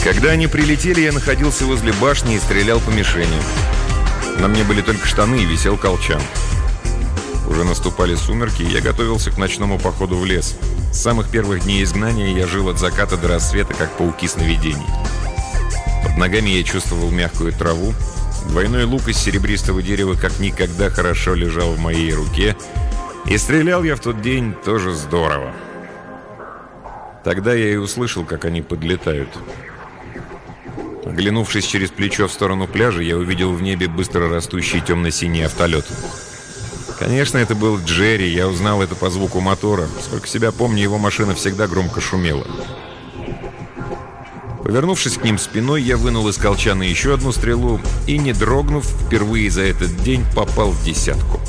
Когда они прилетели, я находился возле башни и стрелял по мишени. На мне были только штаны и висел колчан. Уже наступали сумерки, и я готовился к ночному походу в лес. С самых первых дней изгнания я жил от заката до рассвета, как пауки сновидений. Под ногами я чувствовал мягкую траву. Двойной лук из серебристого дерева как никогда хорошо лежал в моей руке. И стрелял я в тот день тоже здорово. Тогда я и услышал, как они подлетают. Оглянувшись через плечо в сторону пляжа, я увидел в небе быстро растущий темно-синий автолет. Конечно, это был Джерри, я узнал это по звуку мотора. Сколько себя помню, его машина всегда громко шумела. Повернувшись к ним спиной, я вынул из колчана еще одну стрелу и, не дрогнув, впервые за этот день попал в десятку.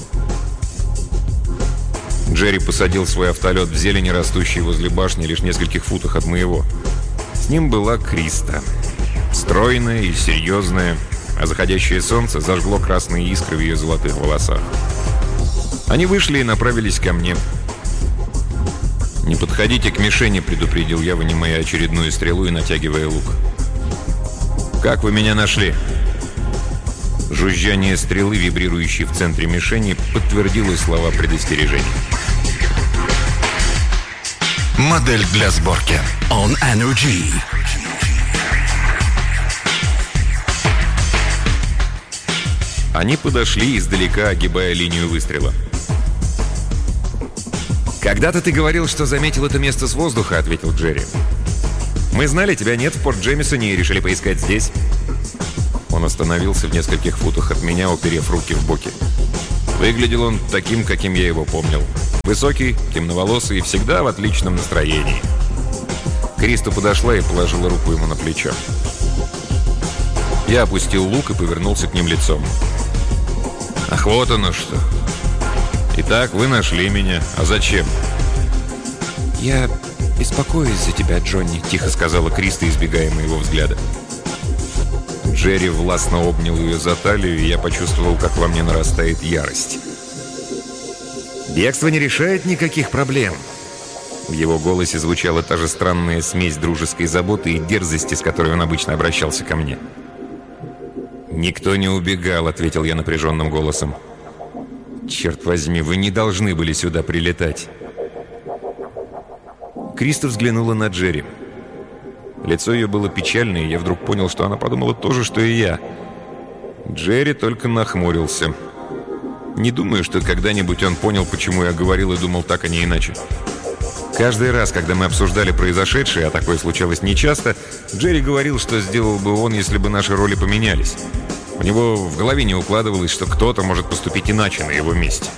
Джерри посадил свой автолет в зелени, растущей возле башни, лишь в нескольких футах от моего. С ним была Криста. Стройная и серьезная, а заходящее солнце зажгло красные искры в ее золотых волосах. Они вышли и направились ко мне. «Не подходите к мишени», — предупредил я, вынимая очередную стрелу и натягивая лук. «Как вы меня нашли?» Жужжание стрелы, вибрирующей в центре мишени, подтвердило слова предостережения. Модель для сборки On Energy. Они подошли издалека, огибая линию выстрела. «Когда-то ты говорил, что заметил это место с воздуха», — ответил Джерри. «Мы знали, тебя нет в Порт-Джемисоне и решили поискать здесь». Он остановился в нескольких футах от меня, уперев руки в боки. Выглядел он таким, каким я его помнил. Высокий, темноволосый и всегда в отличном настроении. Криста подошла и положила руку ему на плечо. Я опустил лук и повернулся к ним лицом. «Ах, вот оно что! Итак, вы нашли меня. А зачем?» «Я беспокоюсь за тебя, Джонни», — тихо сказала Криста, избегая моего взгляда. Джерри властно обнял ее за талию, и я почувствовал, как во мне нарастает ярость. «Бегство не решает никаких проблем». В его голосе звучала та же странная смесь дружеской заботы и дерзости, с которой он обычно обращался ко мне. «Никто не убегал», — ответил я напряженным голосом. «Черт возьми, вы не должны были сюда прилетать». Криста взглянула на Джерри. Лицо ее было печальное, и я вдруг понял, что она подумала то же, что и я. Джерри только нахмурился. Не думаю, что когда-нибудь он понял, почему я говорил и думал так, а не иначе. Каждый раз, когда мы обсуждали произошедшее, а такое случалось нечасто, Джерри говорил, что сделал бы он, если бы наши роли поменялись. У него в голове не укладывалось, что кто-то может поступить иначе на его месте.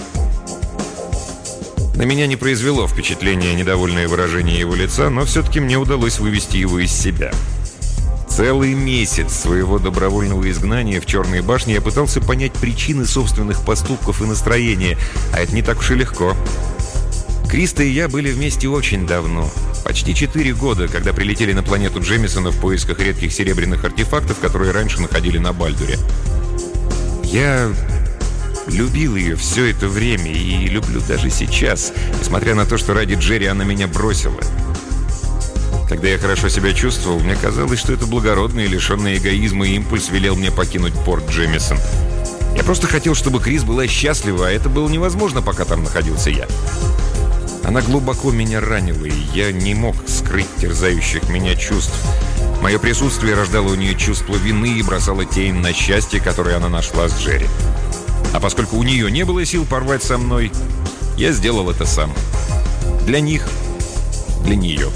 На меня не произвело впечатление недовольное выражение его лица, но все-таки мне удалось вывести его из себя. Целый месяц своего добровольного изгнания в Черной башне я пытался понять причины собственных поступков и настроения, а это не так уж и легко. Криста и я были вместе очень давно. Почти 4 года, когда прилетели на планету Джемисона в поисках редких серебряных артефактов, которые раньше находили на Бальдуре. Я любил ее все это время и люблю даже сейчас, несмотря на то, что ради Джерри она меня бросила. Когда я хорошо себя чувствовал, мне казалось, что это благородный и лишенный эгоизма импульс велел мне покинуть порт Джемисон. Я просто хотел, чтобы Крис была счастлива, а это было невозможно, пока там находился я. Она глубоко меня ранила, и я не мог скрыть терзающих меня чувств. Мое присутствие рождало у нее чувство вины и бросало тень на счастье, которое она нашла с Джерри. А поскольку у нее не было сил порвать со мной, я сделал это сам. Для них, для нее.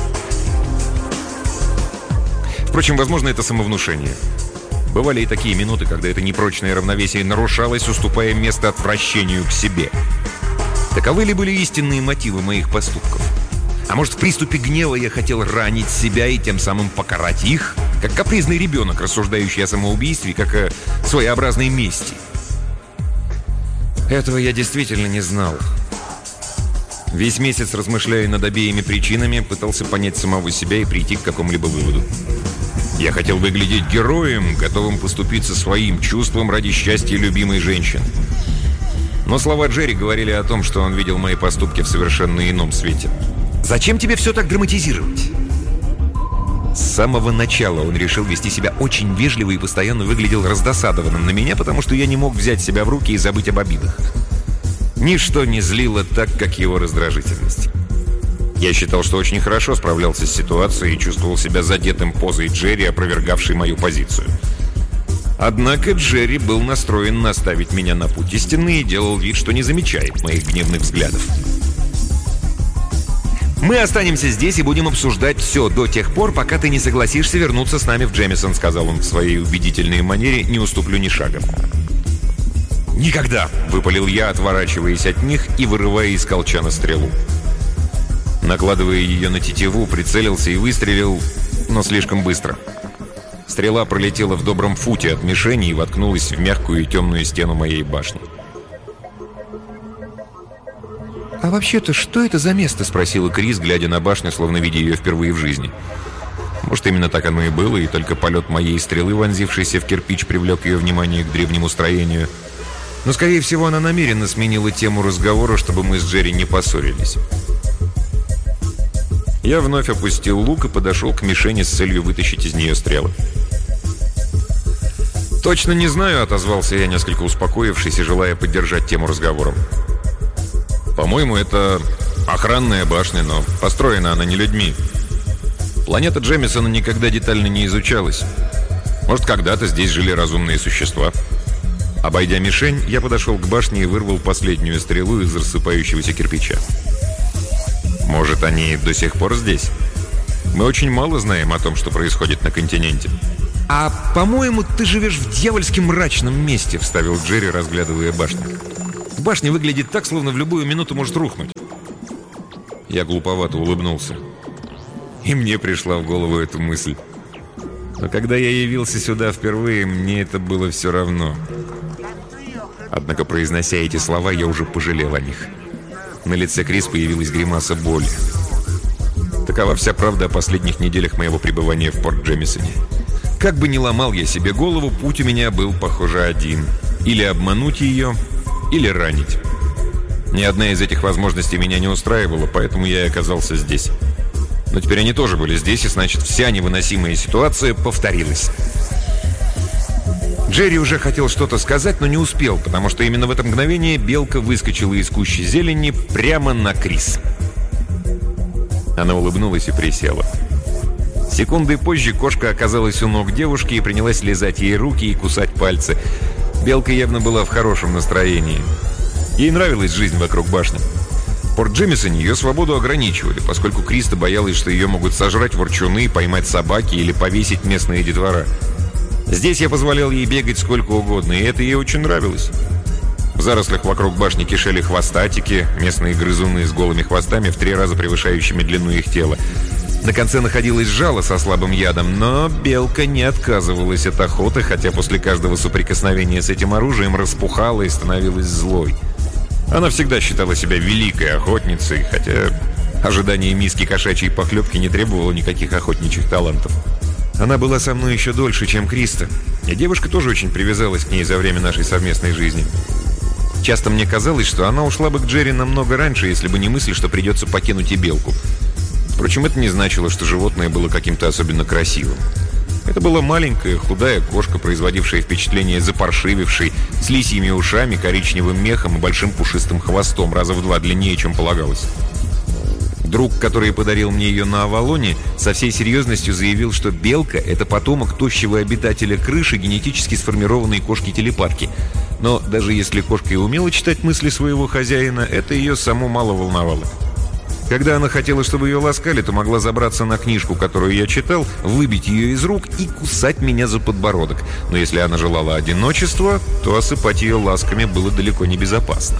Впрочем, возможно, это самовнушение. Бывали и такие минуты, когда это непрочное равновесие нарушалось, уступая место отвращению к себе. Таковы ли были истинные мотивы моих поступков? А может, в приступе гнева я хотел ранить себя и тем самым покарать их, как капризный ребенок, рассуждающий о самоубийстве, как о своеобразной мести? Этого я действительно не знал. Весь месяц, размышляя над обеими причинами, пытался понять самого себя и прийти к какому-либо выводу. Я хотел выглядеть героем, готовым поступиться своим чувством ради счастья любимой женщины. Но слова Джерри говорили о том, что он видел мои поступки в совершенно ином свете. «Зачем тебе все так драматизировать?» С самого начала он решил вести себя очень вежливо и постоянно выглядел раздосадованным на меня, потому что я не мог взять себя в руки и забыть об обидах. Ничто не злило так, как его раздражительность. Я считал, что очень хорошо справлялся с ситуацией и чувствовал себя задетым позой Джерри, опровергавшей мою позицию. Однако Джерри был настроен наставить меня на путь истины и делал вид, что не замечает моих гневных взглядов. «Мы останемся здесь и будем обсуждать все до тех пор, пока ты не согласишься вернуться с нами в Джемисон», — сказал он в своей убедительной манере, «не уступлю ни шагом». «Никогда!» — выпалил я, отворачиваясь от них и вырывая из колчана стрелу. Накладывая ее на тетиву, прицелился и выстрелил, но слишком быстро. Стрела пролетела в добром футе от мишени и воткнулась в мягкую и темную стену моей башни. «А вообще-то, что это за место?» — спросила Крис, глядя на башню, словно видя ее впервые в жизни. Может, именно так оно и было, и только полет моей стрелы, вонзившейся в кирпич, привлек ее внимание к древнему строению. Но, скорее всего, она намеренно сменила тему разговора, чтобы мы с Джерри не поссорились. Я вновь опустил лук и подошел к мишени с целью вытащить из нее стрелы. «Точно не знаю», — отозвался я, несколько успокоившись и желая поддержать тему разговором. «По-моему, это охранная башня, но построена она не людьми. Планета Джемисона никогда детально не изучалась. Может, когда-то здесь жили разумные существа». Обойдя мишень, я подошел к башне и вырвал последнюю стрелу из рассыпающегося кирпича. «Может, они до сих пор здесь? Мы очень мало знаем о том, что происходит на континенте». «А, по-моему, ты живешь в дьявольски мрачном месте», — вставил Джерри, разглядывая башню. «Башня выглядит так, словно в любую минуту может рухнуть». Я глуповато улыбнулся. И мне пришла в голову эта мысль. Но когда я явился сюда впервые, мне это было все равно. Однако, произнося эти слова, я уже пожалел о них. На лице Крис появилась гримаса боли. Такова вся правда о последних неделях моего пребывания в Порт-Джемисоне. Как бы ни ломал я себе голову, путь у меня был, похоже, один. Или обмануть ее, или ранить. Ни одна из этих возможностей меня не устраивала, поэтому я и оказался здесь. Но теперь они тоже были здесь, и значит, вся невыносимая ситуация повторилась. Джерри уже хотел что-то сказать, но не успел, потому что именно в это мгновение белка выскочила из кущи зелени прямо на Крис. Она улыбнулась и присела. Секундой позже кошка оказалась у ног девушки и принялась лизать ей руки и кусать пальцы. Белка явно была в хорошем настроении. Ей нравилась жизнь вокруг башни. В Порт-Джемисоне ее свободу ограничивали, поскольку Криста боялась, что ее могут сожрать ворчуны, поймать собаки или повесить местные детвора. Здесь я позволял ей бегать сколько угодно, и это ей очень нравилось. В зарослях вокруг башни кишели хвостатики, местные грызуны с голыми хвостами в 3 раза превышающими длину их тела. На конце находилось жало со слабым ядом, но белка не отказывалась от охоты, хотя после каждого соприкосновения с этим оружием распухала и становилась злой. Она всегда считала себя великой охотницей, хотя ожидание миски кошачьей похлебки не требовало никаких охотничьих талантов. Она была со мной еще дольше, чем Криста, и девушка тоже очень привязалась к ней за время нашей совместной жизни. Часто мне казалось, что она ушла бы к Джерри намного раньше, если бы не мысль, что придется покинуть и белку. Впрочем, это не значило, что животное было каким-то особенно красивым. Это была маленькая, худая кошка, производившая впечатление запаршивившей, с лисьими ушами, коричневым мехом и большим пушистым хвостом, раза в 2 длиннее, чем полагалось. Друг, который подарил мне ее на Авалоне, со всей серьезностью заявил, что белка — это потомок тощего обитателя крыши, генетически сформированной кошки-телепатки. Но даже если кошка и умела читать мысли своего хозяина, это ее саму мало волновало. Когда она хотела, чтобы ее ласкали, то могла забраться на книжку, которую я читал, выбить ее из рук и кусать меня за подбородок. Но если она желала одиночества, то осыпать ее ласками было далеко не безопасно.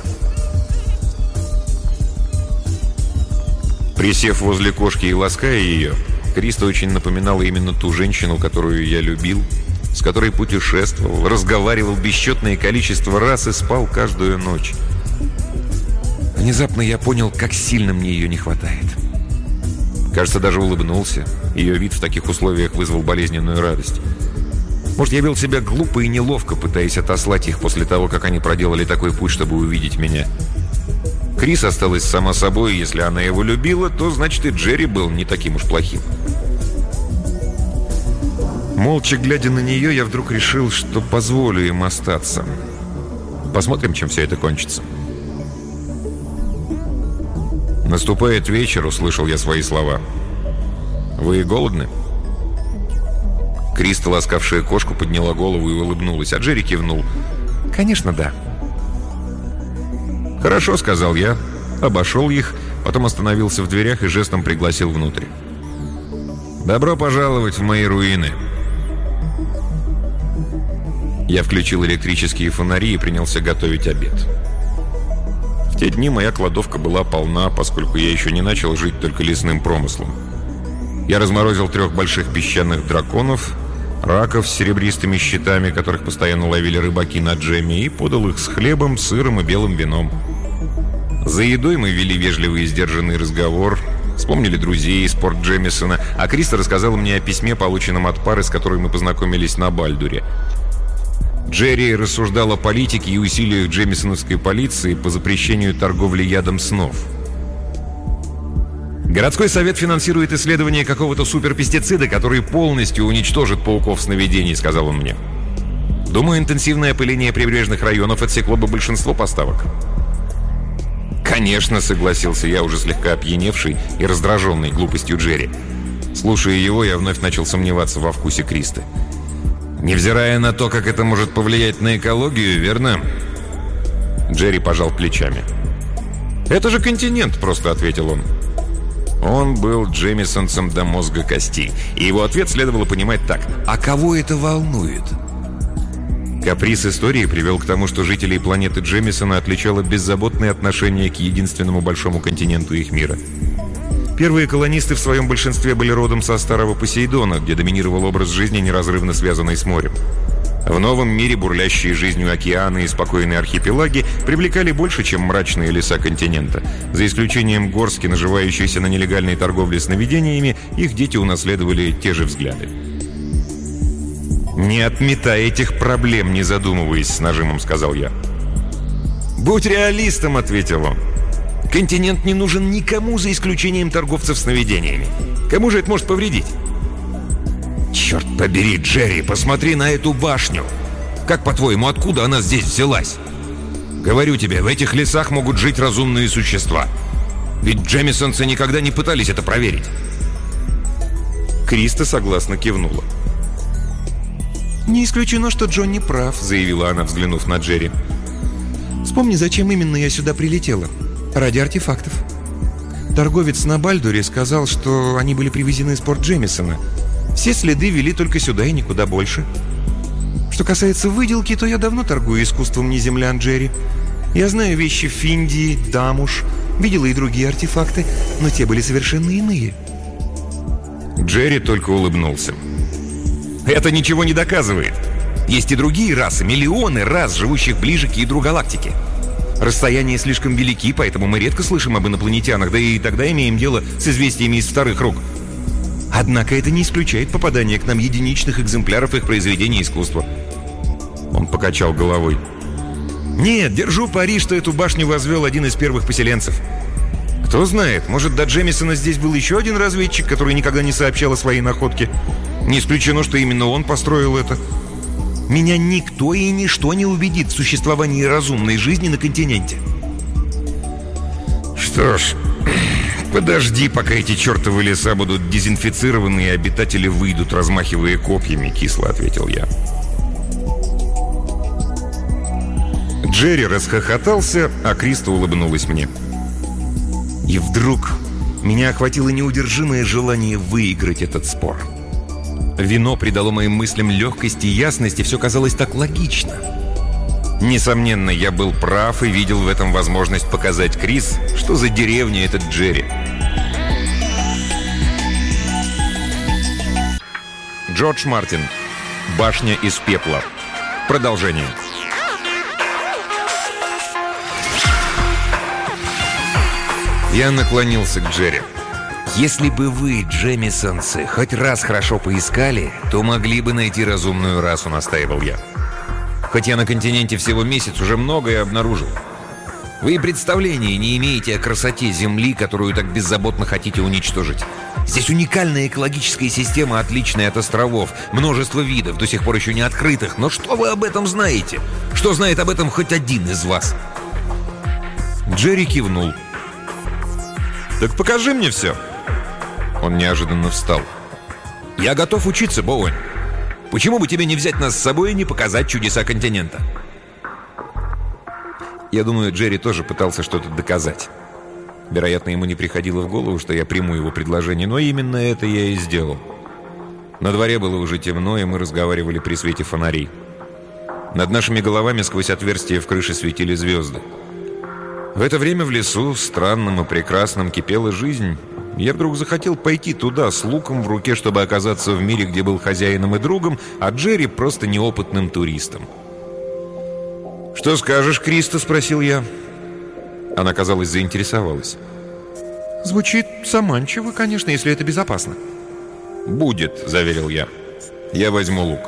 Присев возле кошки и лаская ее, Криста очень напоминала именно ту женщину, которую я любил, с которой путешествовал, разговаривал бесчетное количество раз и спал каждую ночь. Внезапно я понял, как сильно мне ее не хватает. Кажется, даже улыбнулся. Ее вид в таких условиях вызвал болезненную радость. Может, я вел себя глупо и неловко, пытаясь отослать их после того, как они проделали такой путь, чтобы увидеть меня. Крис осталась сама собой, если она его любила, то, значит, и Джерри был не таким уж плохим. Молча глядя на нее, я вдруг решил, что позволю им остаться. Посмотрим, чем все это кончится. «Наступает вечер», — услышал я свои слова. «Вы голодны?» Криста, ласкавшая кошку, подняла голову и улыбнулась, а Джерри кивнул. «Конечно, да». «Хорошо», — сказал я, обошел их, потом остановился в дверях и жестом пригласил внутрь. «Добро пожаловать в мои руины». Я включил электрические фонари и принялся готовить обед. В те дни моя кладовка была полна, поскольку я еще не начал жить только лесным промыслом. Я разморозил 3 больших песчаных драконов, раков с серебристыми щитами, которых постоянно ловили рыбаки на джеме, и подал их с хлебом, сыром и белым вином. За едой мы вели вежливый и сдержанный разговор, вспомнили друзей из Порт Джемисона, а Криста рассказала мне о письме, полученном от пары, с которой мы познакомились на Бальдуре. Джерри рассуждал о политике и усилиях джемисоновской полиции по запрещению торговли ядом снов. «Городской совет финансирует исследование какого-то суперпестицида, который полностью уничтожит пауков сновидений», — сказал он мне. «Думаю, интенсивное опыление прибрежных районов отсекло бы большинство поставок». «Конечно», — согласился я, уже слегка опьяневший и раздраженный глупостью Джерри. Слушая его, я вновь начал сомневаться во вкусе Кристы. «Невзирая на то, как это может повлиять на экологию, верно?» Джерри пожал плечами. «Это же континент», — просто ответил он. Он был джемисонцем до мозга костей, и его ответ следовало понимать так: «А кого это волнует?» Каприз истории привел к тому, что жителей планеты Джемисона отличало беззаботное отношение к единственному большому континенту их мира. Первые колонисты в своем большинстве были родом со Старого Посейдона, где доминировал образ жизни, неразрывно связанный с морем. В новом мире бурлящие жизнью океаны и спокойные архипелаги привлекали больше, чем мрачные леса континента. За исключением горстки, наживающейся на нелегальной торговле сновидениями, их дети унаследовали те же взгляды. «Не отметай этих проблем, не задумываясь», — с нажимом сказал я. «Будь реалистом», — ответил он. «Континент не нужен никому, за исключением торговцев сновидениями. Кому же это может повредить?» «Черт побери, Джерри, посмотри на эту башню! Как, по-твоему, откуда она здесь взялась? Говорю тебе, в этих лесах могут жить разумные существа. Ведь джемисонцы никогда не пытались это проверить». Криста согласно кивнула. «Не исключено, что Джонни прав», — заявила она, взглянув на Джерри. «Вспомни, зачем именно я сюда прилетела. Ради артефактов. Торговец на Бальдуре сказал, что они были привезены из Порт Джемисона. Все следы вели только сюда и никуда больше. Что касается выделки, то я давно торгую искусством неземлян, Джерри. Я знаю вещи Финдии, Дамуш, видела и другие артефакты, но те были совершенно иные». Джерри только улыбнулся. «Это ничего не доказывает. Есть и другие расы, миллионы рас, живущих ближе к ядру галактики. Расстояния слишком велики, поэтому мы редко слышим об инопланетянах, да и тогда имеем дело с известиями из вторых рук. Однако это не исключает попадание к нам единичных экземпляров их произведений искусства». Он покачал головой. «Нет, держу пари, что эту башню возвел один из первых поселенцев. Кто знает, может, до Джемисона здесь был еще один разведчик, который никогда не сообщал о своей находке. Не исключено, что именно он построил это. Меня никто и ничто не убедит в существовании разумной жизни на континенте». «Что ж, подожди, пока эти чертовы леса будут дезинфицированы и обитатели выйдут, размахивая копьями», — кисло ответил я. Джерри расхохотался, а Криста улыбнулась мне. И вдруг меня охватило неудержимое желание выиграть этот спор. Вино придало моим мыслям легкость и ясность, и все казалось так логично. Несомненно, я был прав и видел в этом возможность показать Крис, что за деревня этот Джерри. Джордж Мартин. «Башня из пепла». Продолжение. Я наклонился к Джерри. «Если бы вы, джемисонцы, хоть раз хорошо поискали, то могли бы найти разумную расу», — настаивал я. «Хоть я на континенте всего месяц, уже многое обнаружил. Вы представления не имеете о красоте Земли, которую так беззаботно хотите уничтожить. Здесь уникальная экологическая система, отличная от островов. Множество видов, до сих пор еще не открытых. Но что вы об этом знаете? Что знает об этом хоть один из вас?» Джерри кивнул. «Так покажи мне все». Он неожиданно встал. «Я готов учиться, Боуэн. Почему бы тебе не взять нас с собой и не показать чудеса континента?» Я думаю, Джерри тоже пытался что-то доказать. Вероятно, ему не приходило в голову, что я приму его предложение, но именно это я и сделал. На дворе было уже темно, и мы разговаривали при свете фонарей. Над нашими головами сквозь отверстия в крыше светили звезды. В это время в лесу, странном и прекрасном, кипела жизнь. Я вдруг захотел пойти туда с луком в руке, чтобы оказаться в мире, где был хозяином и другом, а Джерри просто неопытным туристом. «Что скажешь, Криста?» — спросил я. Она, казалось, заинтересовалась. «Звучит заманчиво, конечно, если это безопасно». «Будет», — заверил я. «Я возьму лук».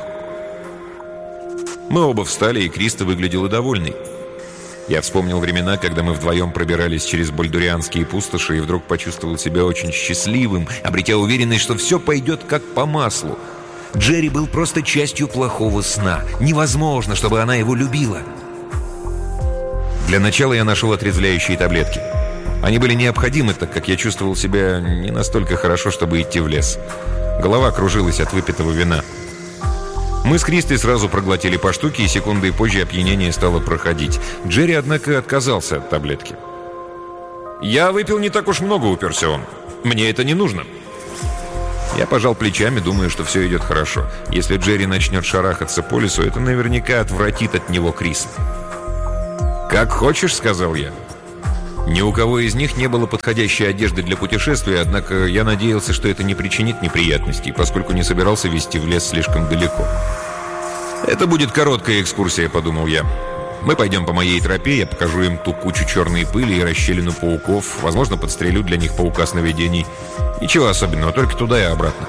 Мы оба встали, и Криста выглядела довольной. Я вспомнил времена, когда мы вдвоем пробирались через бальдурианские пустоши, и вдруг почувствовал себя очень счастливым, обретя уверенность, что все пойдет как по маслу. Джерри был просто частью плохого сна. Невозможно, чтобы она его любила. Для начала я нашел отрезвляющие таблетки. Они были необходимы, так как я чувствовал себя не настолько хорошо, чтобы идти в лес. Голова кружилась от выпитого вина. Мы с Кристой сразу проглотили по штуке, и секундой позже опьянение стало проходить. Джерри, однако, отказался от таблетки. «Я выпил не так уж много», — уперся он. «Мне это не нужно». Я пожал плечами, думая, что все идет хорошо. Если Джерри начнет шарахаться по лесу, это наверняка отвратит от него Криса. «Как хочешь», — сказал я. Ни у кого из них не было подходящей одежды для путешествия, однако я надеялся, что это не причинит неприятностей, поскольку не собирался везти в лес слишком далеко. «Это будет короткая экскурсия», — подумал я. «Мы пойдем по моей тропе, я покажу им ту кучу черной пыли и расщелину пауков, возможно, подстрелю для них паука сновидений. Ничего особенного, только туда и обратно».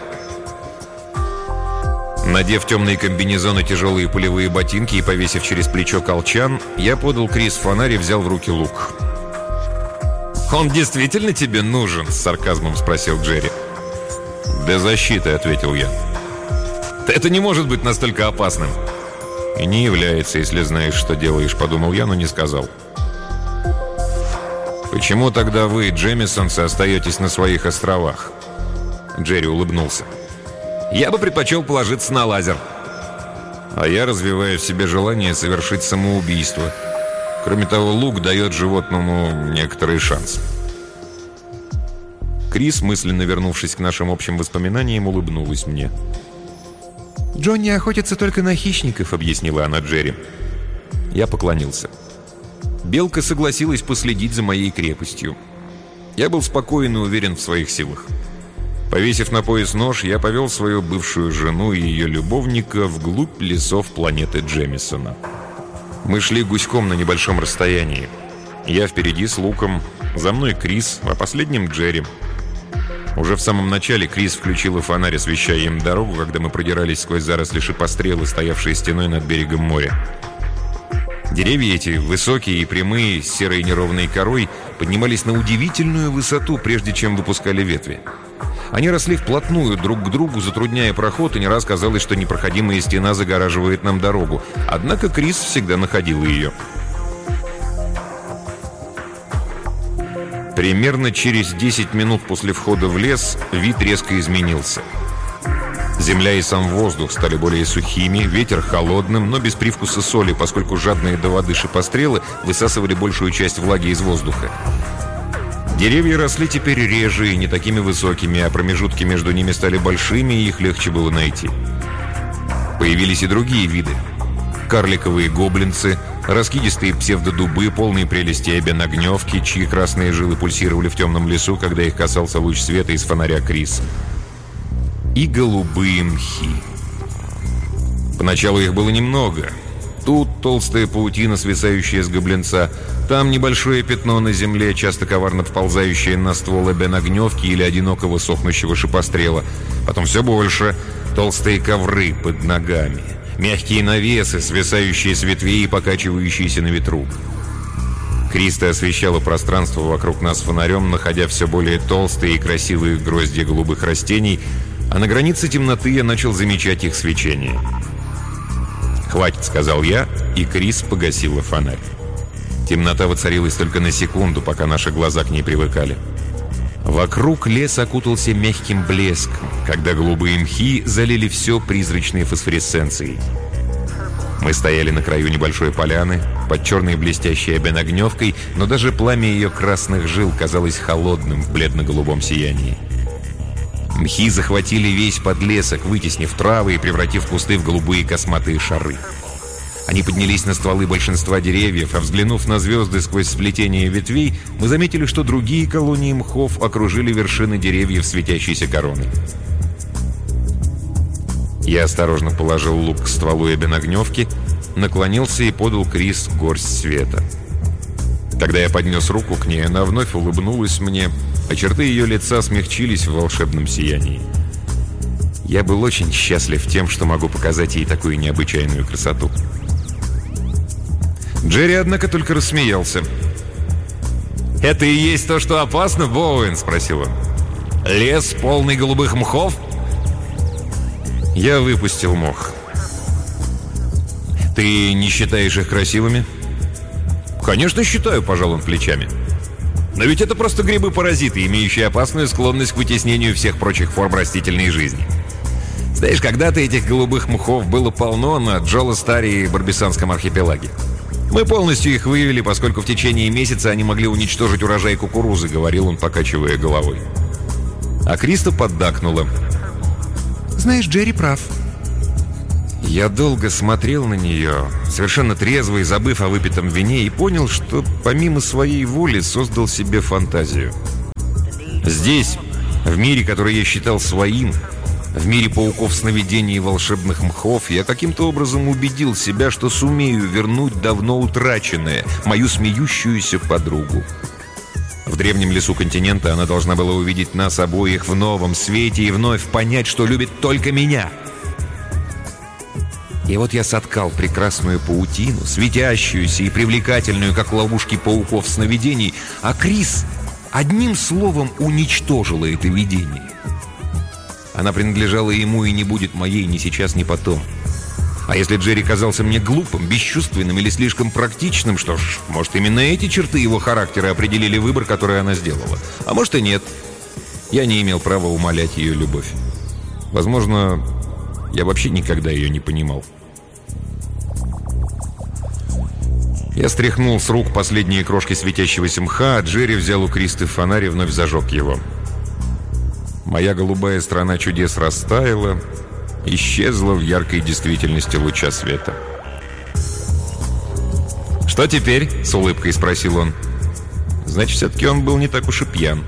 Надев темные комбинезоны, тяжелые пулевые ботинки и повесив через плечо колчан, я подал Крис фонарь и взял в руки лук. «Он действительно тебе нужен?» — с сарказмом спросил Джерри. «Для защиты», — ответил я. «Это не может быть настолько опасным». «И не является, если знаешь, что делаешь», — подумал я, но не сказал. «Почему тогда вы, джемисонцы, остаетесь на своих островах?» Джерри улыбнулся. «Я бы предпочел положиться на лазер». «А я развиваю в себе желание совершить самоубийство. Кроме того, лук дает животному некоторый шанс». Крис, мысленно вернувшись к нашим общим воспоминаниям, улыбнулась мне. «Джонни охотится только на хищников», — объяснила она Джерри. Я поклонился. Белка согласилась последить за моей крепостью. Я был спокоен и уверен в своих силах. Повесив на пояс нож, я повел свою бывшую жену и ее любовника вглубь лесов планеты Джемисона. Мы шли гуськом на небольшом расстоянии. Я впереди с луком, за мной Крис, а последним Джерри. Уже в самом начале Крис включила фонарь, освещая им дорогу, когда мы продирались сквозь заросли шипострелы, стоявшие стеной над берегом моря. Деревья эти, высокие и прямые, с серой неровной корой, поднимались на удивительную высоту, прежде чем выпускали ветви. Они росли вплотную друг к другу, затрудняя проход, и не раз казалось, что непроходимая стена загораживает нам дорогу. Однако Крис всегда находила ее. Примерно через 10 минут после входа в лес вид резко изменился. Земля и сам воздух стали более сухими, ветер холодным, но без привкуса соли, поскольку жадные до воды шипострелы высасывали большую часть влаги из воздуха. Деревья росли теперь реже и не такими высокими, а промежутки между ними стали большими, и их легче было найти. Появились и другие виды. Карликовые гоблинцы, раскидистые псевдодубы, полные прелести обеногневки, чьи красные жилы пульсировали в темном лесу, когда их касался луч света из фонаря Криса. И голубые мхи. Поначалу их было немного. Тут толстая паутина, свисающая с гоблинца. Там небольшое пятно на земле, часто коварно вползающее на ствол обеногневки или одинокого сохнущего шипострела. Потом все больше. Толстые ковры под ногами. Мягкие навесы, свисающие с ветвей и покачивающиеся на ветру. Криста освещала пространство вокруг нас фонарем, находя все более толстые и красивые гроздья голубых растений, а на границе темноты я начал замечать их свечение. «Хватит», — сказал я, и Крис погасила фонарь. Темнота воцарилась только на секунду, пока наши глаза к ней привыкали. Вокруг лес окутался мягким блеском, когда голубые мхи залили все призрачной фосфоресценцией. Мы стояли на краю небольшой поляны, под черной блестящей обеногневкой, но даже пламя ее красных жил казалось холодным в бледно-голубом сиянии. Мхи захватили весь подлесок, вытеснив травы и превратив кусты в голубые косматые шары. Они поднялись на стволы большинства деревьев, а взглянув на звезды сквозь сплетение ветвей, мы заметили, что другие колонии мхов окружили вершины деревьев светящейся короной. Я осторожно положил лук к стволу обеногневки, наклонился и подал Крис горсть света. Когда я поднес руку к ней, она вновь улыбнулась мне, а черты ее лица смягчились в волшебном сиянии. Я был очень счастлив тем, что могу показать ей такую необычайную красоту. Джерри, однако, только рассмеялся. «Это и есть то, что опасно, Боуэн?» — спросил он. «Лес, полный голубых мхов?» Я выпустил мох. «Ты не считаешь их красивыми?» «Конечно считаю», — пожал он плечами. «Но ведь это просто грибы-паразиты, имеющие опасную склонность к вытеснению всех прочих форм растительной жизни. Знаешь, когда-то этих голубых мхов было полно на Джолостаре и Барбисанском архипелаге. Мы полностью их вывели, поскольку в течение месяца они могли уничтожить урожай кукурузы», — говорил он, покачивая головой. А Криста поддакнула. «Знаешь, Джерри прав». Я долго смотрел на нее, совершенно трезвый, забыв о выпитом вине, и понял, что помимо своей воли создал себе фантазию. Здесь, в мире, который я считал своим, в мире пауков сновидений и волшебных мхов, я каким-то образом убедил себя, что сумею вернуть давно утраченное, мою смеющуюся подругу. В древнем лесу континента она должна была увидеть нас обоих в новом свете и вновь понять, что любит только меня. И вот я соткал прекрасную паутину, светящуюся и привлекательную, как ловушки пауков сновидений, а Крис одним словом уничтожила это видение. Она принадлежала ему и не будет моей ни сейчас, ни потом. А если Джерри казался мне глупым, бесчувственным или слишком практичным, что ж, может, именно эти черты его характера определили выбор, который она сделала. А может и нет. Я не имел права умалять ее любовь. Возможно, я вообще никогда ее не понимал. Я стряхнул с рук последние крошки светящегося мха, а Джерри взял у Кристы фонарь и вновь зажег его. Моя голубая страна чудес растаяла, исчезла в яркой действительности луча света. «Что теперь?» — с улыбкой спросил он. Значит, все-таки он был не так уж и пьян.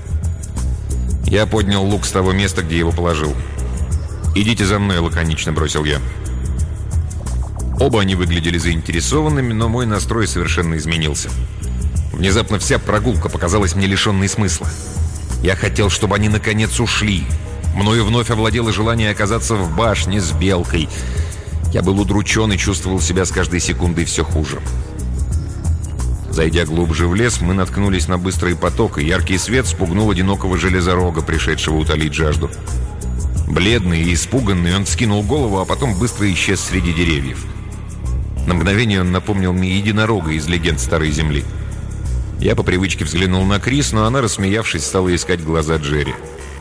Я поднял лук с того места, где его положил. «Идите за мной», — лаконично бросил я. Оба они выглядели заинтересованными, но мой настрой совершенно изменился. Внезапно вся прогулка показалась мне лишенной смысла. Я хотел, чтобы они наконец ушли. Мною вновь овладело желание оказаться в башне с белкой. Я был удручен и чувствовал себя с каждой секундой все хуже. Зайдя глубже в лес, мы наткнулись на быстрый поток, и яркий свет спугнул одинокого железорога, пришедшего утолить жажду. Бледный и испуганный, он вскинул голову, а потом быстро исчез среди деревьев. На мгновение он напомнил мне единорога из легенд Старой Земли. Я по привычке взглянул на Крис, но она, рассмеявшись, стала искать глаза Джерри.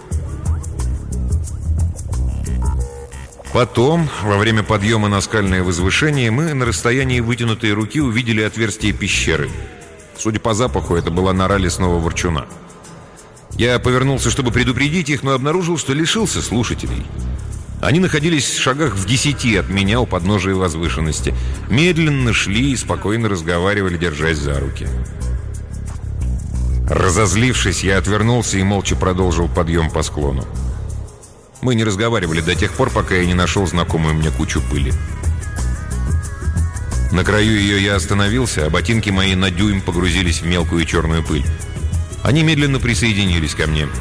Потом, во время подъема на скальное возвышение, мы на расстоянии вытянутой руки увидели отверстие пещеры. Судя по запаху, это была нора лесного ворчуна. Я повернулся, чтобы предупредить их, но обнаружил, что лишился слушателей. Они находились в шагах в 10 от меня у подножия возвышенности. Медленно шли и спокойно разговаривали, держась за руки. Разозлившись, я отвернулся и молча продолжил подъем по склону. Мы не разговаривали до тех пор, пока я не нашел знакомую мне кучу пыли. На краю ее я остановился, а ботинки мои на дюйм погрузились в мелкую черную пыль. Они медленно присоединились ко мне.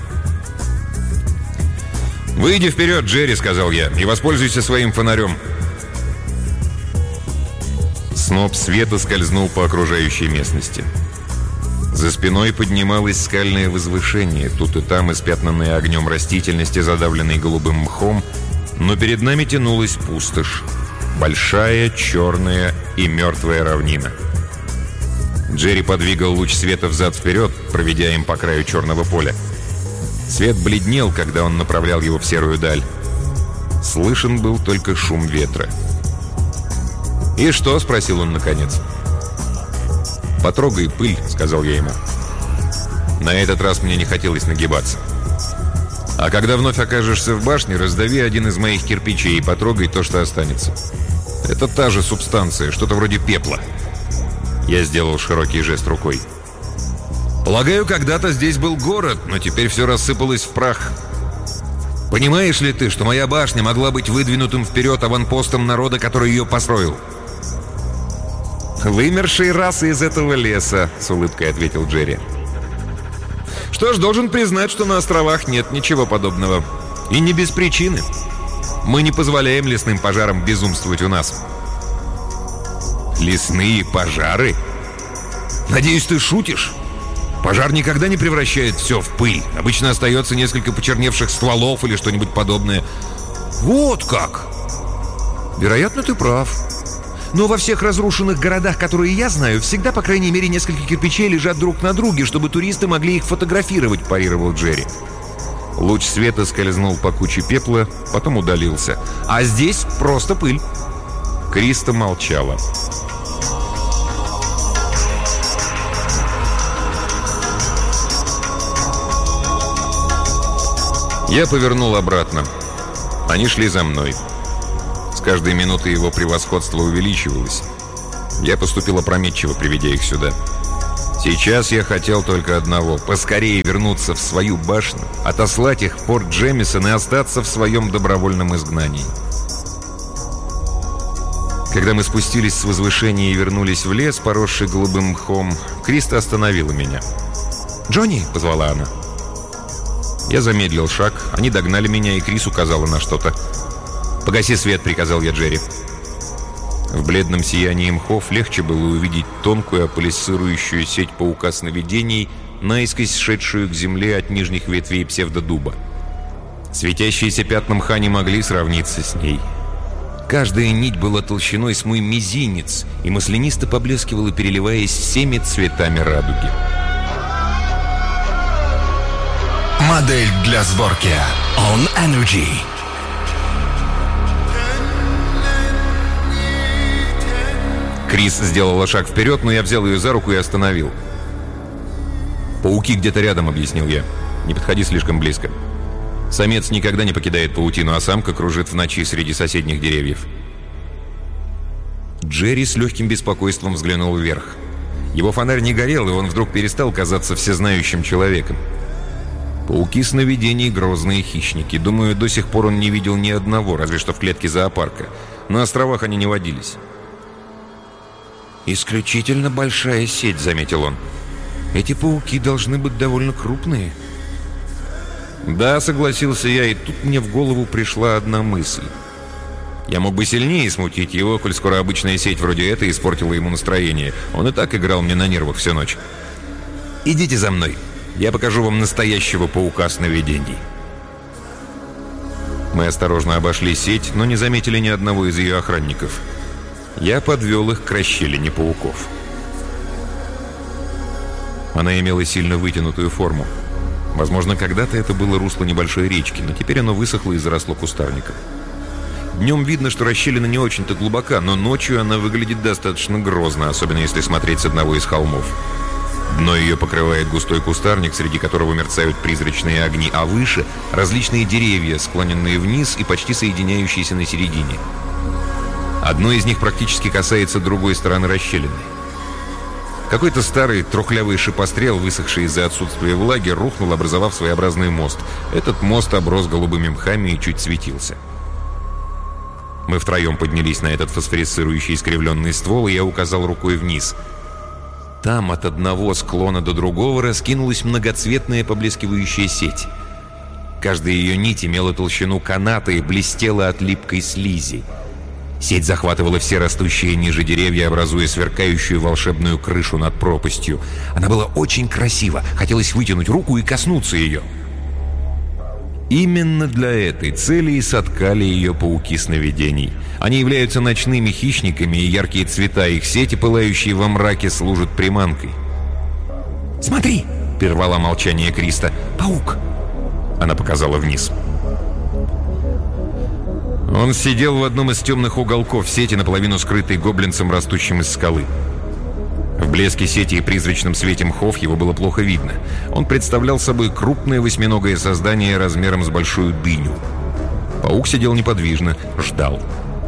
«Выйди вперед, Джерри», — сказал я, — «и воспользуйся своим фонарем». Сноп света скользнул по окружающей местности. За спиной поднималось скальное возвышение, тут и там испятнанное огнем растительности, задавленной голубым мхом, но перед нами тянулась пустошь. Большая, черная и мертвая равнина. Джерри подвигал луч света взад-вперед, проведя им по краю черного поля. Свет бледнел, когда он направлял его в серую даль. Слышен был только шум ветра. «И что?» — спросил он наконец. «Потрогай пыль», — сказал я ему. На этот раз мне не хотелось нагибаться. «А когда вновь окажешься в башне, раздави один из моих кирпичей и потрогай то, что останется. Это та же субстанция, что-то вроде пепла». Я сделал широкий жест рукой. «Полагаю, когда-то здесь был город, но теперь все рассыпалось в прах. Понимаешь ли ты, что моя башня могла быть выдвинутым вперед аванпостом народа, который ее построил?» «Вымершие расы из этого леса», — с улыбкой ответил Джерри. «Что ж, должен признать, что на островах нет ничего подобного. И не без причины. Мы не позволяем лесным пожарам безумствовать у нас». «Лесные пожары? Надеюсь, ты шутишь? Пожар никогда не превращает все в пыль. Обычно остается несколько почерневших стволов или что-нибудь подобное». «Вот как!» «Вероятно, ты прав. Но во всех разрушенных городах, которые я знаю, всегда, по крайней мере, несколько кирпичей лежат друг на друге, чтобы туристы могли их фотографировать», — парировал Джерри. Луч света скользнул по куче пепла, потом удалился. «А здесь просто пыль». Криста молчала. Я повернул обратно. Они шли за мной. С каждой минутой его превосходство увеличивалось. Я поступил опрометчиво, приведя их сюда. Сейчас я хотел только одного — поскорее вернуться в свою башню, отослать их в порт Джемисон и остаться в своем добровольном изгнании. Когда мы спустились с возвышения и вернулись в лес, поросший голубым мхом, Криста остановила меня. «Джонни!» — позвала она. Я замедлил шаг, они догнали меня, и Крис указала на что-то. «Погаси свет», — приказал я Джерри. В бледном сиянии мхов легче было увидеть тонкую аполисцирующую сеть паука сновидений, наискось шедшую к земле от нижних ветвей псевдодуба. Светящиеся пятна мха не могли сравниться с ней. Каждая нить была толщиной с мой мизинец и маслянисто поблескивала, переливаясь всеми цветами радуги. Модель для сборки On Energy. Крис сделала шаг вперед, но я взял ее за руку и остановил. «Пауки где-то рядом», — объяснил я. «Не подходи слишком близко. Самец никогда не покидает паутину, а самка кружит в ночи среди соседних деревьев». Джерри с легким беспокойством взглянул вверх. Его фонарь не горел, и он вдруг перестал казаться всезнающим человеком. Пауки сновидений — грозные хищники. Думаю, до сих пор он не видел ни одного, разве что в клетке зоопарка. На островах они не водились. «Исключительно большая сеть», — заметил он. «Эти пауки должны быть довольно крупные». «Да», — согласился я, и тут мне в голову пришла одна мысль. Я мог бы сильнее смутить его, коль скоро обычная сеть вроде этой испортила ему настроение. Он и так играл мне на нервах всю ночь. «Идите за мной. Я покажу вам настоящего паука сновидений». Мы осторожно обошли сеть, но не заметили ни одного из ее охранников. Я подвел их к расщелине пауков. Она имела сильно вытянутую форму. Возможно, когда-то это было русло небольшой речки, но теперь оно высохло и заросло кустарником. Днем видно, что расщелина не очень-то глубока, но ночью она выглядит достаточно грозно, особенно если смотреть с одного из холмов. Дно ее покрывает густой кустарник, среди которого мерцают призрачные огни, а выше — различные деревья, склоненные вниз и почти соединяющиеся на середине. Одно из них практически касается другой стороны расщелины. Какой-то старый трухлявый шипострел, высохший из-за отсутствия влаги, рухнул, образовав своеобразный мост. Этот мост оброс голубыми мхами и чуть светился. Мы втроем поднялись на этот фосфорисцирующий искривленный ствол, и я указал рукой вниз. Там от одного склона до другого раскинулась многоцветная поблескивающая сеть. Каждая ее нить имела толщину каната и блестела от липкой слизи. Сеть захватывала все растущие ниже деревья, образуя сверкающую волшебную крышу над пропастью. Она была очень красива, хотелось вытянуть руку и коснуться ее. Именно для этой цели и соткали ее пауки сновидений. Они являются ночными хищниками, и яркие цвета их сети, пылающие во мраке, служат приманкой. «Смотри!» — прервала молчание Криста. «Паук!» Она показала вниз. Он сидел в одном из темных уголков сети, наполовину скрытой гоблинцем, растущим из скалы. В блеске сети и призрачном свете мхов его было плохо видно. Он представлял собой крупное восьминогое создание размером с большую дыню. Паук сидел неподвижно, ждал.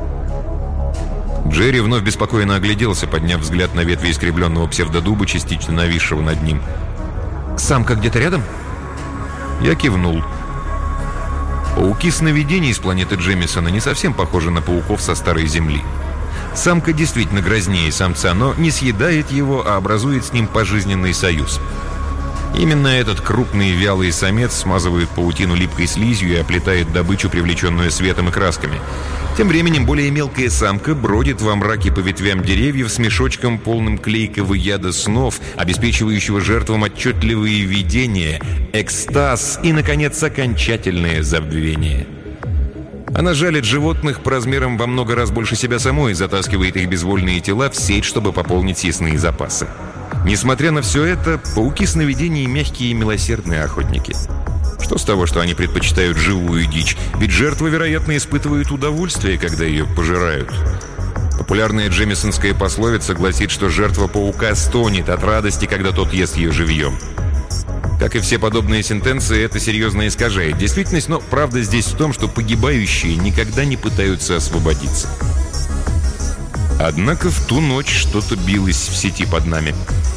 Джерри вновь беспокойно огляделся, подняв взгляд на ветви искривленного псевдодуба, частично нависшего над ним. «Самка где-то рядом?» Я кивнул. Пауки сновидений с планеты Джемисона не совсем похожи на пауков со Старой Земли. Самка действительно грознее самца, но не съедает его, а образует с ним пожизненный союз. Именно этот крупный вялый самец смазывает паутину липкой слизью и оплетает добычу, привлеченную светом и красками. Тем временем более мелкая самка бродит во мраке по ветвям деревьев с мешочком, полным клейкого яда снов, обеспечивающего жертвам отчетливые видения, экстаз и, наконец, окончательное забвение. Она жалит животных по размерам во много раз больше себя самой и затаскивает их безвольные тела в сеть, чтобы пополнить съестные запасы. Несмотря на все это, пауки сновидений — мягкие и милосердные охотники. Что с того, что они предпочитают живую дичь? Ведь жертва, вероятно, испытывает удовольствие, когда ее пожирают. Популярная джемисонская пословица гласит, что жертва паука стонет от радости, когда тот ест ее живьем. Как и все подобные сентенции, это серьезно искажает действительность, но правда здесь в том, что погибающие никогда не пытаются освободиться. Однако в ту ночь что-то билось в сети под нами.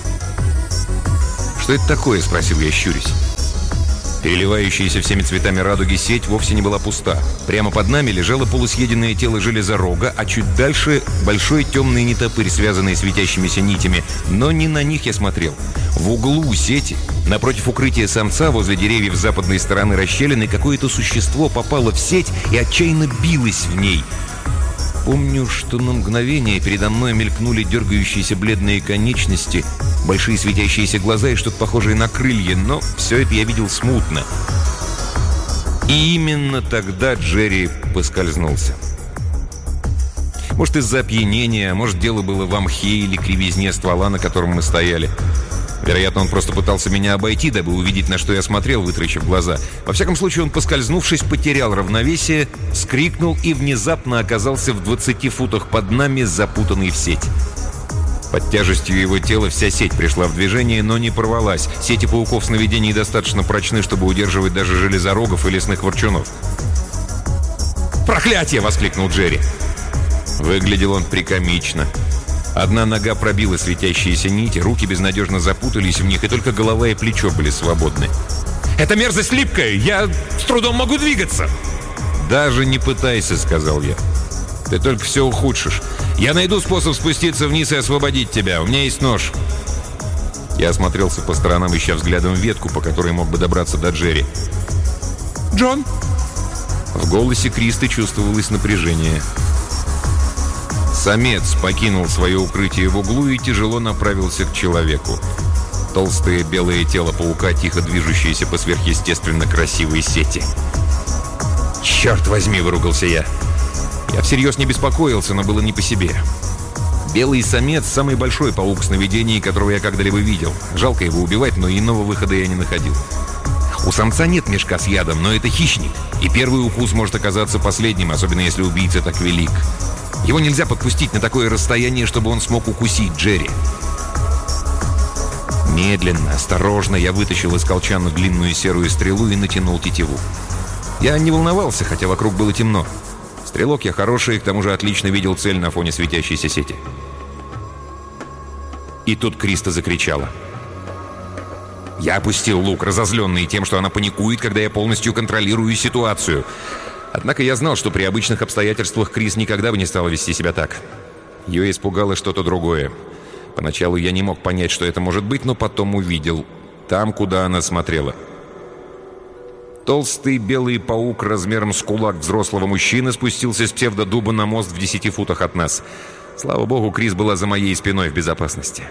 «Что это такое?» — спросил я, щурясь. Переливающаяся всеми цветами радуги сеть вовсе не была пуста. Прямо под нами лежало полусъеденное тело железорога, а чуть дальше — большой темный нетопырь, связанный светящимися нитями. Но не на них я смотрел. В углу сети, напротив укрытия самца, возле деревьев с западной стороны расщелины, какое-то существо попало в сеть и отчаянно билось в ней. Помню, что на мгновение передо мной мелькнули дергающиеся бледные конечности, большие светящиеся глаза и что-то похожее на крылья, но все это я видел смутно. И именно тогда Джерри поскользнулся. Может, из-за опьянения, а может, дело было в мхе или кривизне ствола, на котором мы стояли. Вероятно, он просто пытался меня обойти, дабы увидеть, на что я смотрел, вытрящив глаза. Во всяком случае, он, поскользнувшись, потерял равновесие, вскрикнул и внезапно оказался в 20 футах под нами, запутанный в сеть. Под тяжестью его тела вся сеть пришла в движение, но не порвалась. Сети пауков сновидений достаточно прочны, чтобы удерживать даже железорогов и лесных ворчунов. «Проклятие!» — воскликнул Джерри. Выглядел он прикомично. Одна нога пробила светящиеся нити, руки безнадежно запутались в них, и только голова и плечо были свободны. «Эта мерзость липкая! Я с трудом могу двигаться!» «Даже не пытайся», — сказал я. «Ты только все ухудшишь. Я найду способ спуститься вниз и освободить тебя. У меня есть нож». Я осмотрелся по сторонам, ища взглядом ветку, по которой мог бы добраться до Джерри. «Джон?» В голосе Кристы чувствовалось напряжение. Самец покинул свое укрытие в углу и тяжело направился к человеку. Толстое белое тело паука, тихо движущееся по сверхъестественно красивой сети. «Черт возьми!» — выругался я. Я всерьез не беспокоился, но было не по себе. Белый самец — самый большой паук сновидений, которого я когда-либо видел. Жалко его убивать, но иного выхода я не находил. У самца нет мешка с ядом, но это хищник, и первый укус может оказаться последним, особенно если убийца так велик. Его нельзя подпустить на такое расстояние, чтобы он смог укусить Джерри. Медленно, осторожно я вытащил из колчана длинную серую стрелу и натянул тетиву. Я не волновался, хотя вокруг было темно. Стрелок я хороший, к тому же отлично видел цель на фоне светящейся сети. И тут Криста закричала. Я опустил лук, разозленный тем, что она паникует, когда я полностью контролирую ситуацию. Однако я знал, что при обычных обстоятельствах Крис никогда бы не стала вести себя так. Ее испугало что-то другое. Поначалу я не мог понять, что это может быть, но потом увидел. Там, куда она смотрела. Толстый белый паук размером с кулак взрослого мужчины спустился с псевдодуба на мост в 10 футах от нас. Слава богу, Крис была за моей спиной в безопасности.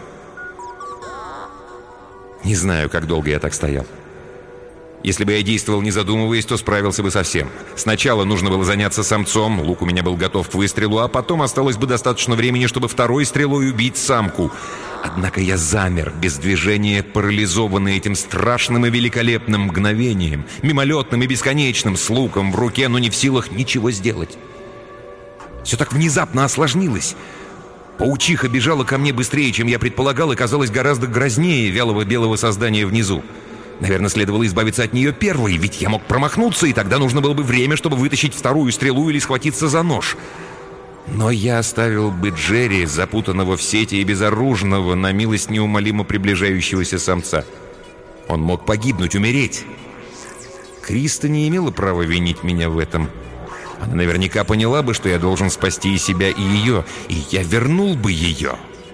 Не знаю, как долго я так стоял. Если бы я действовал не задумываясь, то справился бы совсем. Сначала нужно было заняться самцом, лук у меня был готов к выстрелу, а потом осталось бы достаточно времени, чтобы второй стрелой убить самку. Однако я замер, без движения, парализованный этим страшным и великолепным мгновением, мимолетным и бесконечным, с луком в руке, но не в силах ничего сделать. Все так внезапно осложнилось. Паучиха бежала ко мне быстрее, чем я предполагал, и казалось гораздо грознее вялого белого создания внизу. Наверное, следовало избавиться от нее первой, ведь я мог промахнуться, и тогда нужно было бы время, чтобы вытащить вторую стрелу или схватиться за нож. Но я оставил бы Джерри, запутанного в сети и безоружного, на милость неумолимо приближающегося самца. Он мог погибнуть, умереть. Криста не имела права винить меня в этом. Она наверняка поняла бы, что я должен спасти и себя, и ее, и я вернул бы ее.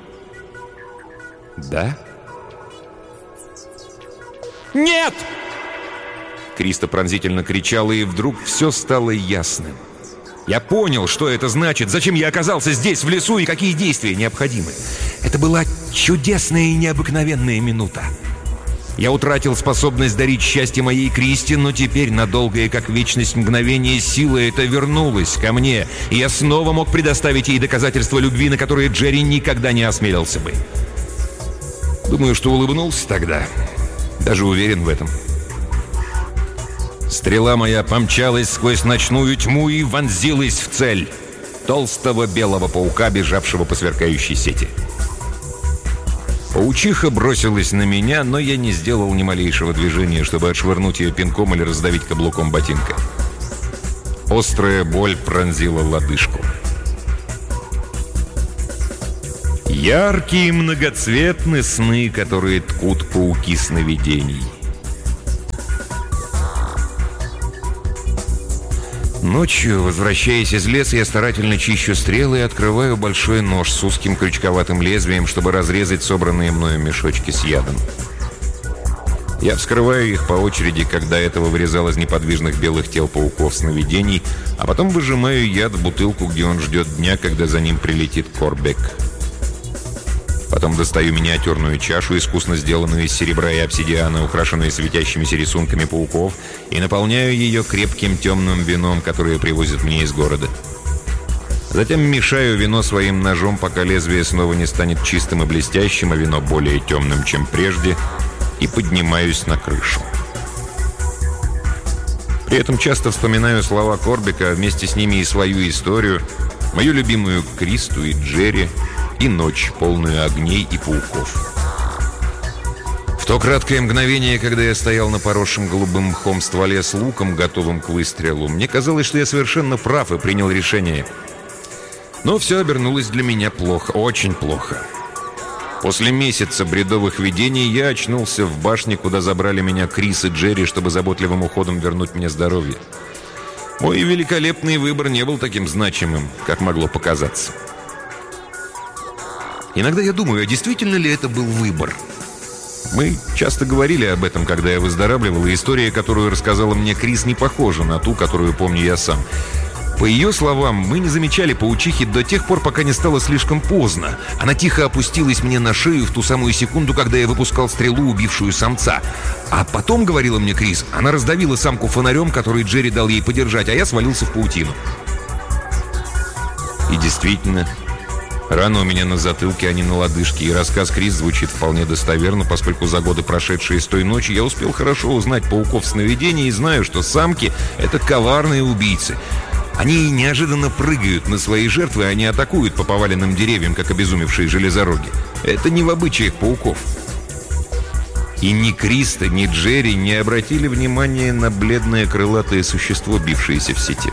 Да? «Нет!» Криста пронзительно кричала, и вдруг все стало ясным. Я понял, что это значит, зачем я оказался здесь, в лесу, и какие действия необходимы. Это была чудесная и необыкновенная минута. Я утратил способность дарить счастье моей Кристи, но теперь на долгое, как вечность мгновение, сила эта вернулась ко мне, и я снова мог предоставить ей доказательства любви, на которые Джерри никогда не осмелился бы. Думаю, что улыбнулся тогда. Даже уверен в этом. Стрела моя помчалась сквозь ночную тьму и вонзилась в цель — толстого белого паука, бежавшего по сверкающей сети. Паучиха бросилась на меня, но я не сделал ни малейшего движения, чтобы отшвырнуть ее пинком или раздавить каблуком ботинка. Острая боль пронзила лодыжку. Яркие и многоцветны сны, которые ткут пауки сновидений. Ночью, возвращаясь из леса, я старательно чищу стрелы и открываю большой нож с узким крючковатым лезвием, чтобы разрезать собранные мною мешочки с ядом. Я вскрываю их по очереди, когда этого вырезал из неподвижных белых тел пауков сновидений, а потом выжимаю яд в бутылку, где он ждет дня, когда за ним прилетит Корбек. Потом достаю миниатюрную чашу, искусно сделанную из серебра и обсидиана, украшенную светящимися рисунками пауков, и наполняю ее крепким темным вином, которое привозят мне из города. Затем мешаю вино своим ножом, пока лезвие снова не станет чистым и блестящим, а вино более темным, чем прежде, и поднимаюсь на крышу. При этом часто вспоминаю слова Корбека, вместе с ними и свою историю, мою любимую Кристу и Джерри, и ночь, полную огней и пауков. В то краткое мгновение, когда я стоял на поросшем голубым мхом стволе с луком, готовым к выстрелу, мне казалось, что я совершенно прав и принял решение. Но все обернулось для меня плохо, очень плохо. После месяца бредовых видений я очнулся в башне, куда забрали меня Крис и Джерри, чтобы заботливым уходом вернуть мне здоровье. Мой великолепный выбор не был таким значимым, как могло показаться. Иногда я думаю, а действительно ли это был выбор? Мы часто говорили об этом, когда я выздоравливал, и история, которую рассказала мне Крис, не похожа на ту, которую помню я сам. По ее словам, мы не замечали паучихи до тех пор, пока не стало слишком поздно. Она тихо опустилась мне на шею в ту самую секунду, когда я выпускал стрелу, убившую самца. А потом, говорила мне Крис, она раздавила самку фонарем, который Джерри дал ей подержать, а я свалился в паутину. И действительно, рана у меня на затылке, а не на лодыжке, и рассказ Крис звучит вполне достоверно, поскольку за годы, прошедшие с той ночи, я успел хорошо узнать пауков сновидений и знаю, что самки — это коварные убийцы. Они неожиданно прыгают на свои жертвы, а не атакуют по поваленным деревьям, как обезумевшие железороги. Это не в обычаях пауков. И ни Криста, ни Джерри не обратили внимания на бледное крылатое существо, бившееся в сети.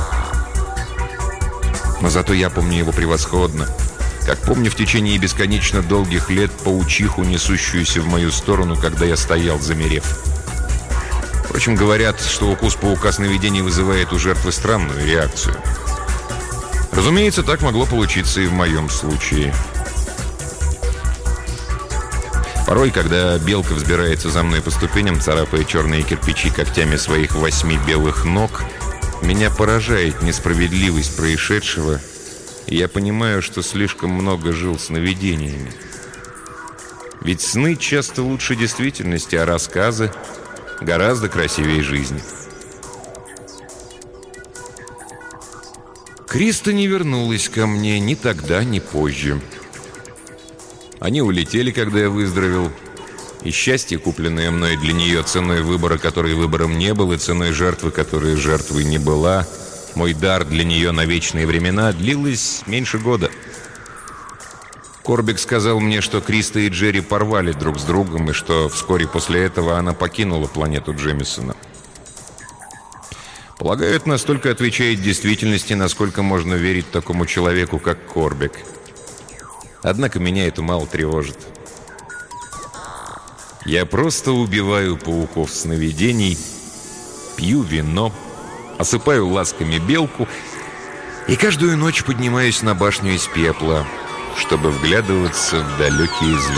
Но зато я помню его превосходно. Как помню в течение бесконечно долгих лет паучиху, несущуюся в мою сторону, когда я стоял, замерев. Впрочем, говорят, что укус паука сновидений вызывает у жертвы странную реакцию. Разумеется, так могло получиться и в моем случае. Порой, когда белка взбирается за мной по ступеням, царапая черные кирпичи когтями своих 8 белых ног, меня поражает несправедливость происшедшего, и я понимаю, что слишком много жил сновидениями. Ведь сны часто лучше действительности, а рассказы гораздо красивее жизни. Криста не вернулась ко мне ни тогда, ни позже. Они улетели, когда я выздоровел, и счастье, купленное мной для нее ценой выбора, который выбором не был, и ценой жертвы, которая жертвой не была, мой дар для нее на вечные времена, длилось меньше года. Корбик сказал мне, что Криста и Джерри порвали друг с другом, и что вскоре после этого она покинула планету Джемисона. Полагаю, это настолько отвечает действительности, насколько можно верить такому человеку, как Корбик. Однако меня это мало тревожит. Я просто убиваю пауков сновидений, пью вино, осыпаю ласками белку и каждую ночь поднимаюсь на башню из пепла, чтобы вглядываться в далекие звезды.